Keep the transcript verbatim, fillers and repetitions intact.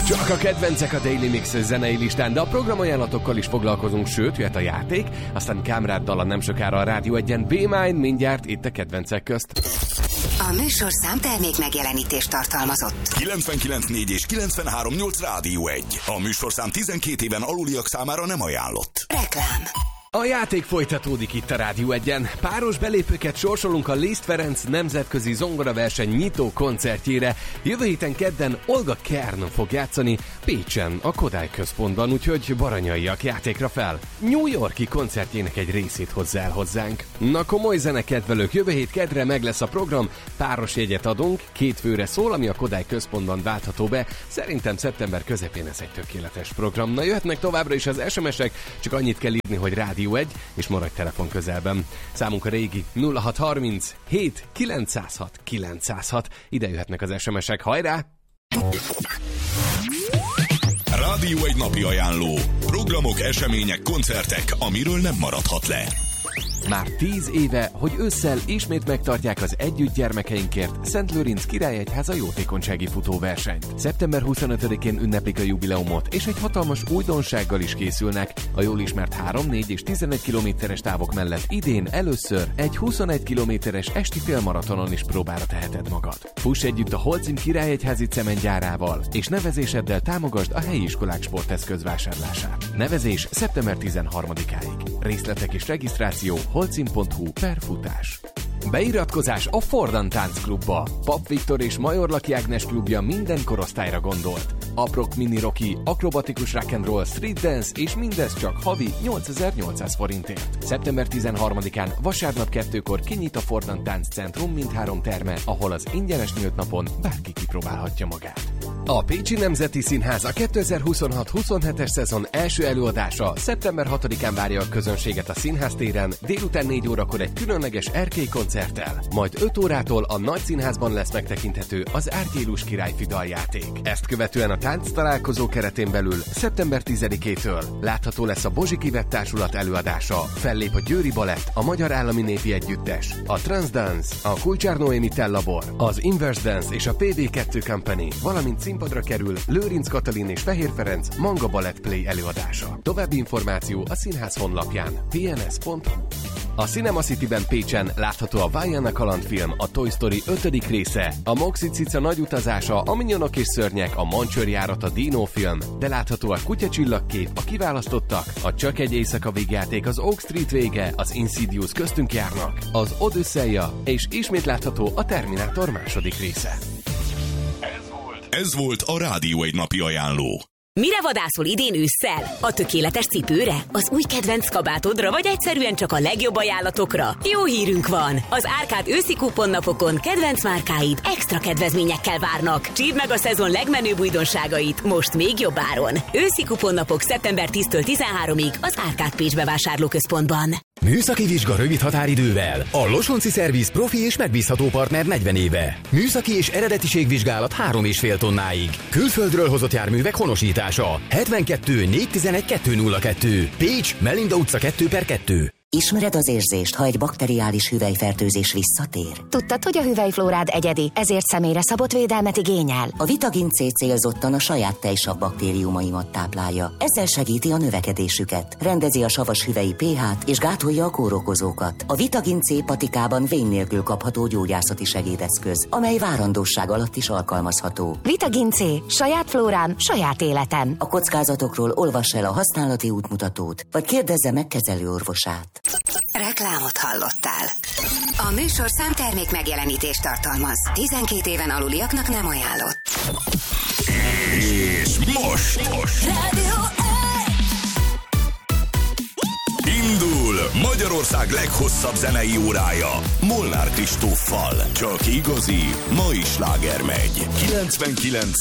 Csak a kedvencek a Daily Mix zenei listán, de a programajánlatokkal is foglalkozunk, sőt, jöhet a játék, aztán Kámrád dala nem sokára a Rádió egyen, B-Mind mindjárt itt a kedvencek közt. A műsorszám termék megjelenítést tartalmazott. kilencvenkilenc négy és kilencvenhárom nyolc Rádió egy. A műsorszám tizenkét éven aluliak számára nem ajánlott. Reklám. A játék folytatódik itt a Rádió egyen. Páros belépőket sorsolunk a Liszt Ferenc nemzetközi zongoraverseny nyitó koncertjére. Jövő héten kedden Olga Kern fog játszani Pécsen, a Kodály központban, úgyhogy baranyaiak, játékra fel. New Yorki koncertjének egy részét hozzá el hozzánk. Na, komoly zenekedvelők, jövő hét kedre meg lesz a program, páros jegyet adunk, két főre szól, ami a Kodály központban váltható be. Szerintem szeptember közepén ez egy tökéletes program. Na, jöhetnek továbbra is az es em esek, csak annyit kell írni, hogy Rádió egy, és maradj telefon közelben. Számunk a régi nulla hat harminc hét kilencszázhat kilencszázhat. Ide jöhetnek az es em esek, hajrá! Rádió egy napi ajánló. Programok, események, koncertek, amiről nem maradhat le. Már tíz éve, hogy ősszel ismét megtartják az Együtt gyermekeinkért Szent Lőrinc Királyegyháza jótékonysági futóversenyt. szeptember huszonötödikén ünneplik a jubileumot, és egy hatalmas újdonsággal is készülnek. A jól ismert három, négy és tizenegy kilométeres távok mellett idén először egy huszonegy kilométeres esti félmaratonon is próbára teheted magad. Fuss együtt a Holcim Királyegyházi cementgyárával, és nevezéseddel támogasd a helyi iskolák sporteszköz vásárlását. Nevezés szeptember tizenharmadikáig. Részletek és regisztráció holcim pont hu per futás. Beiratkozás a Fordan táncklubba. Pap Viktor és Majorlaki Ágnes klubja minden korosztályra gondolt. Aprok mini rocky, akrobatikus rock'n'roll, street dance, és mindez csak havi nyolcezer-nyolcszáz forintért. szeptember tizenharmadikán vasárnap kettőkor kinyit a Fordan Táncentrum mindhárom terme, ahol az ingyenes nyílt napon bárki kipróbálhatja magát. A Pécsi Nemzeti Színház a kétezer-huszonhat-huszonhetes szezon első előadása szeptember hatodikán várja a közönséget a Színház téren, délután négy órakor egy különleges erkély koncerttel, majd öt órától a Nagy Színházban lesz megtekinthető az Árgyélus királyfi daljáték. Ezt követően a tánc találkozó keretén belül szeptember tizedikétől látható lesz a Bozsik Ivett Társulat előadása, fellép a Győri Balett, a Magyar Állami Népi Együttes, a Transdance, a Kulcsár Noémi Tellabor, az Inverse Dance és a pé bé kettő Company, valamint színpadra kerül Lőrinc Katalin és Fehér Ferenc Manga Balett Play előadása. További információ a színház honlapján pé en es pont hu. A Cinema Cityben Pécsen látható a Vajana kalandfilm, a Toy Story ötödik része, a Moxie cica nagy utazása, a Minyonok és szörnyek, a Mancsőrjárat, a Dino film, de látható a Kutya csillagkép, a Kiválasztottak, a Csak egy éjszaka végjáték, az Oak Street vége, az Insidious köztünk járnak, az Odüsszeia, és ismét látható a Terminátor második része. Ez volt a Rádió egy napi ajánló. Mire vadászol idén ősszel? A tökéletes cipőre? Az új kedvenc kabátodra? Vagy egyszerűen csak a legjobb ajánlatokra? Jó hírünk van! Az Árkád őszi kuponnapokon kedvenc márkáid extra kedvezményekkel várnak. Csípd meg a szezon legmenőbb újdonságait most még jobb áron. Őszi kuponnapok szeptember tíztől tizenháromig az Árkád Pécs bevásárlóközpontban. Műszaki vizsga rövid határidővel. A Losonci Szerviz profi és megbízható partner negyven éve. Műszaki és eredetiségvizsgálat három és fél tonnáig. Külföldről hozott járművek honosítása. hetvenkettő négyszáztizenegy kettőszázkettő. Pécs, Melinda utca kettő per kettő. Ismered az érzést, ha egy bakteriális hüvelyfertőzés visszatér? Tudtad, hogy a hüvelyflórád egyedi, ezért személyre szabott védelmet igényel? A Vitagin C célzottan a saját tejsav baktériumaimat táplálja. Ezzel segíti a növekedésüket, rendezi a savas hüvelyi pH-t és gátolja a kórokozókat. A Vitagin C patikában vén nélkül kapható gyógyászati segédeszköz, amely várandóság alatt is alkalmazható. Vitagin C. Saját flórám, saját életem. A kockázatokról olvass el a használati útmutatót, vagy kérdezze meg kezelőorvosát. Reklámot hallottál. A műsorszám termék megjelenítést tartalmaz. tizenkét éven aluliaknak nem ajánlott. És most, most. Rádió Indul Magyarország leghosszabb zenei órája Molnár Kristóffal. Csak igazi, mai sláger megy. kilencvenkilenc